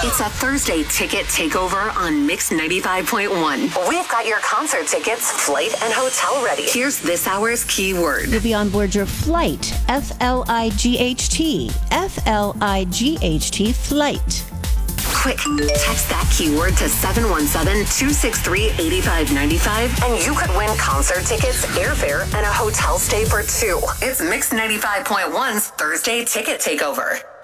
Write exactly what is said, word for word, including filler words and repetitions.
It's a Thursday ticket takeover on Mix ninety-five point one. We've got your concert tickets, flight, and hotel ready. Here's this hour's keyword. You'll be on board your flight. F L I G H T. F L I G H T, flight. Quick, text that keyword to seven one seven, two six three, eight five nine five and you could win concert tickets, airfare, and a hotel stay for two. It's Mix ninety-five point one's Thursday ticket takeover.